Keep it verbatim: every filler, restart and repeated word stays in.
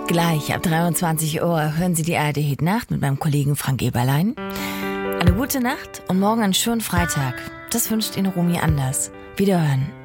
Gleich ab dreiundzwanzig Uhr hören Sie die A R D-Hit-Nacht mit meinem Kollegen Frank Eberlein. Eine gute Nacht und morgen einen schönen Freitag. Das wünscht Ihnen Romy Anders. Wiederhören.